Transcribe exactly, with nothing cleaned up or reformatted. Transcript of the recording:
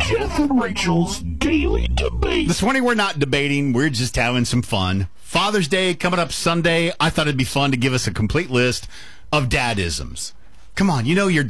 Jeff and Rachel's Daily Debate. This morning we're not debating. We're just having some fun. Father's Day coming up Sunday. I thought it'd be fun to give us a complete list of dadisms. Come on, you know your